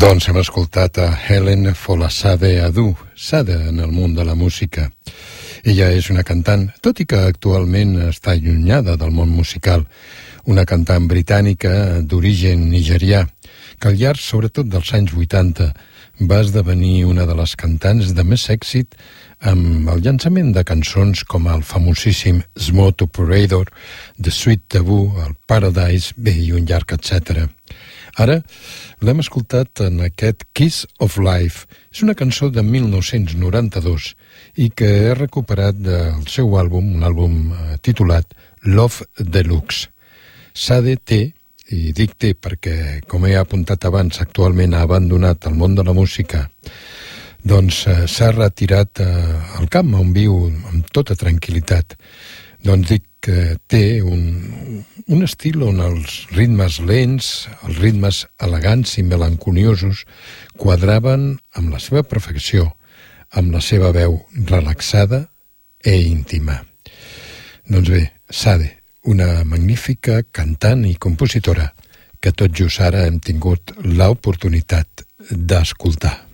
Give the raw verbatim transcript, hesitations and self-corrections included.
Doncs hem escoltat a Helen Folasade Adu, Sada en el món de la música. Ella és una cantant, tot i que actualment està allunyada del món musical, una cantant britànica d'origen nigerià, que al llarg, sobretot dels anys vuitanta, va esdevenir una de les cantants de més èxit amb el llançament de cançons com el famosíssim Smooth Operator, The Sweet Taboo, el Paradise, bé, i un llarg etcètera. Ara l'hem escoltat en aquest Kiss of Life. És una cançó de mil nou-cents noranta-dos i que he recuperat del seu àlbum, un àlbum titulat Love Deluxe. Sade té, i dic té perquè, com he apuntat abans, actualment ha abandonat el món de la música, doncs eh, s'ha retirat eh, al camp on viu amb tota tranquil·litat. Doncs dic que té un, un estil on els ritmes lents, els ritmes elegants i melancoliosos quadraven amb la seva perfecció, amb la seva veu relaxada e íntima. Doncs bé, Sade, una magnífica cantant i compositora que tot just ara hem tingut l'oportunitat d'escoltar.